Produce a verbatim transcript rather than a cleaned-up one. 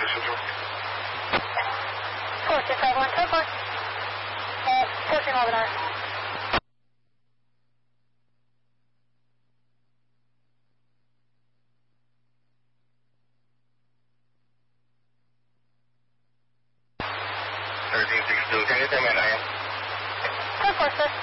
four two five one, two four. Uh, fourteen over thirteen six two, can you tell me an I M? two four six.